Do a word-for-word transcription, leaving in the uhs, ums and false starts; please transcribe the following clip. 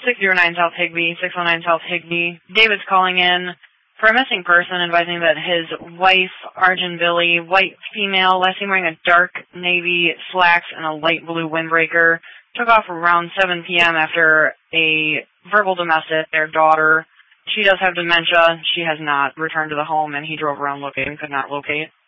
six zero nine South Higbee, six oh nine South Higbee. David's calling in for a missing person, advising that his wife, Arjun Billy, white female, last seen wearing a dark navy slacks and a light blue windbreaker, took off around seven p.m. after a verbal domestic, their daughter. She does have dementia. She has not returned to the home, and he drove around looking, could not locate.